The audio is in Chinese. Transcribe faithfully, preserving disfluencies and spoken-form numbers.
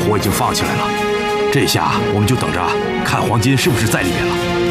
火已经放起来了，这下我们就等着看黄金是不是在里面了。